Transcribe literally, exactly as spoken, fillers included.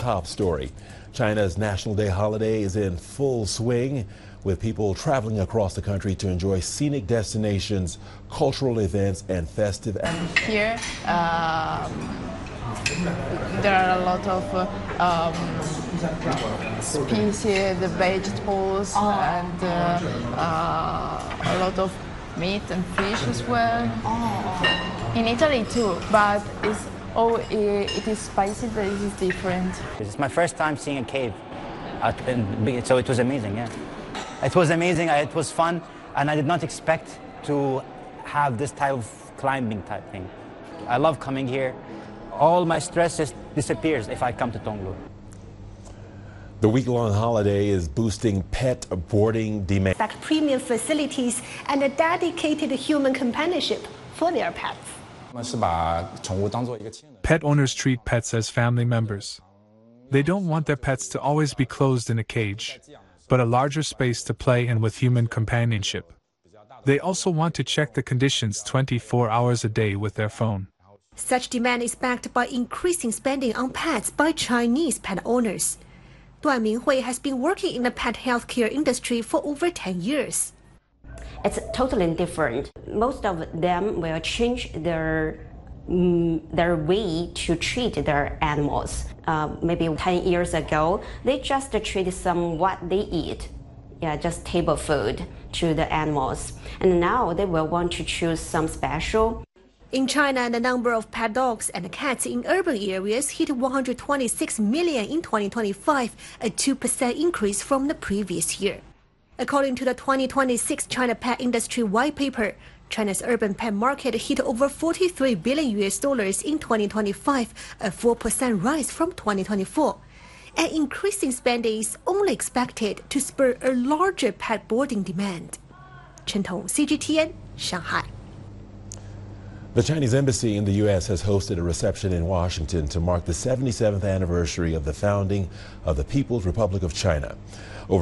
top story. China's National Day holiday is in full swing, with people traveling across the country to enjoy scenic destinations, cultural events, and festive activities. Here, um, there are a lot of uh, um, species, the vegetables, oh. and uh, uh, a lot of meat and fish as well. Oh. In Italy too, but it's oh, it is spicy, but it is different. It's my first time seeing a cave, so it was amazing. Yeah, it was amazing. It was fun, and I did not expect to have this type of climbing type thing. I love coming here. All my stress just disappears if I come to Tonglu. The week-long holiday is boosting pet boarding demand. Expect premium facilities and a dedicated human companionship for their pets. Pet owners treat pets as family members. They don't want their pets to always be closed in a cage, but a larger space to play in with human companionship. They also want to check the conditions twenty-four hours a day with their phone. Such demand is backed by increasing spending on pets by Chinese pet owners. Duan Minghui has been working in the pet healthcare industry for over ten years. It's totally different. Most of them will change their um, their way to treat their animals. Uh, maybe ten years ago, they just treat some what they eat, yeah, just table food to the animals. And now they will want to choose some special. In China, the number of pet dogs and cats in urban areas hit one hundred twenty-six million in twenty twenty-five, a two percent increase from the previous year. According to the twenty twenty-six China Pet Industry White Paper, China's urban pet market hit over forty-three billion U S dollars in twenty twenty-five, a four percent rise from twenty twenty-four. And increasing spending is only expected to spur a larger pet boarding demand. Chen Tong, C G T N, Shanghai. The Chinese embassy in the U S has hosted a reception in Washington to mark the seventy-seventh anniversary of the founding of the People's Republic of China.